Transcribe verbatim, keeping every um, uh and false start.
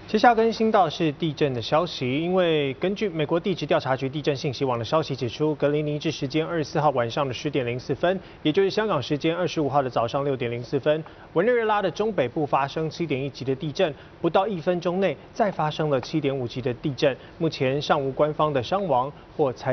接下来更新到是地震的消息，因为根据美国地质调查局地震信息网的消息指出，格林尼治时间二十四号晚上的十点零四分，也就是香港时间二十五号的早上六点零四分，委内瑞拉的中北部发生七点一级的地震，不到一分钟内再发生了七点五级的地震，目前尚无官方的伤亡或财。